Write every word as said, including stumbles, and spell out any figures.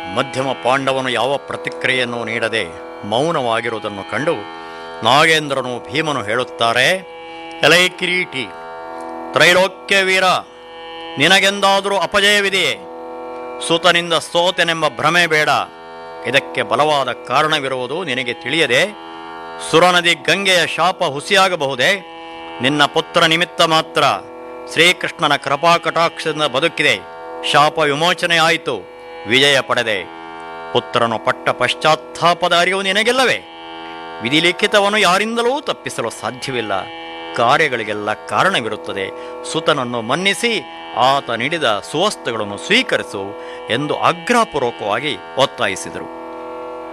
ಮಧ್ಯಮ ಪಾಂಡವನು ಯಾವ ಪ್ರತಿಕ್ರಿಯೆಯನ್ನು ನೀಡದೆ ಮೌನವಾಗಿರುವುದನ್ನು ಕಂಡು ನಾಗೇಂದ್ರನು ಭೀಮನು ಹೇಳುತ್ತಾರೆ, ಎಲೈ ಕಿರೀಟಿ, ತ್ರೈಲೋಕ್ಯ ವೀರ, ನಿನಗೆಂದಾದರೂ ಅಪಜಯವಿದೆಯೇ? ಸೂತನಿಂದ ಸೋತೆನೆಂಬ ಭ್ರಮೆ ಬೇಡ. ಇದಕ್ಕೆ ಬಲವಾದ ಕಾರಣವಿರುವುದು ನಿನಗೆ ತಿಳಿಯದೆ ಸುರನದಿ ಗಂಗೆಯ ಶಾಪ ಹುಸಿಯಾಗಬಹುದೇ? ನಿನ್ನ ಪುತ್ರ ನಿಮಿತ್ತ ಮಾತ್ರ ಶ್ರೀಕೃಷ್ಣನ ಕೃಪಾಕಟಾಕ್ಷದಿಂದ ಬದುಕಿದೆ. ಶಾಪ ವಿಮೋಚನೆಯಾಯಿತು, ವಿಜಯ ಪಡೆದೆ. ಪುತ್ರನು ಪಟ್ಟ ಪಶ್ಚಾತ್ತಾಪದ ಅರಿವು ನಿನಗೆಲ್ಲವೇ? ವಿಧಿಲಿಖಿತವನ್ನು ಯಾರಿಂದಲೂ ತಪ್ಪಿಸಲು ಸಾಧ್ಯವಿಲ್ಲ. ಕಾರ್ಯಗಳಿಗೆಲ್ಲ ಕಾರಣವಿರುತ್ತದೆ. ಸುತನನ್ನು ಮನ್ನಿಸಿ ಆತ ನೀಡಿದ ಸುವಸ್ತುಗಳನ್ನು ಸ್ವೀಕರಿಸು ಎಂದು ಆಗ್ರಹಪೂರ್ವಕವಾಗಿ ಒತ್ತಾಯಿಸಿದರು.